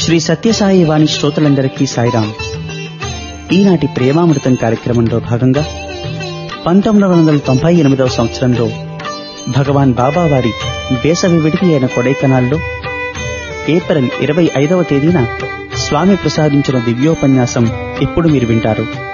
శ్రీ సత్యసాయి వాణి శ్రోతలందరికీ సాయిరాం. ఈనాటి ప్రేమామృతం కార్యక్రమంలో భాగంగా 1998వ సంవత్సరంలో భగవాన్ బాబా వారి వేసవి విడిది అయిన కొడైకనాల్లో ఏప్రిల్ 25వ తేదీన స్వామి ప్రసాదించిన దివ్యోపన్యాసం ఇప్పుడు మీరు వింటారు.